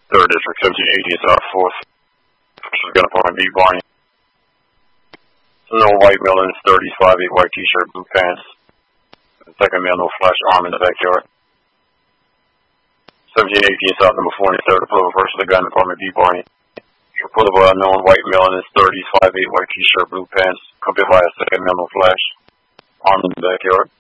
3rd District, 1780 South 4th. First gun apartment B, Barney. No white male in his 30s, 5'8", white t-shirt, blue pants. Second male, no flash arm in the backyard. 1718 South number 4 and 3rd Approval. First of the gun apartment B, Barney. Report of an unknown white male in his 30s, 5'8", white t-shirt, blue pants. Accompanied by a second male, no flash arm in the backyard.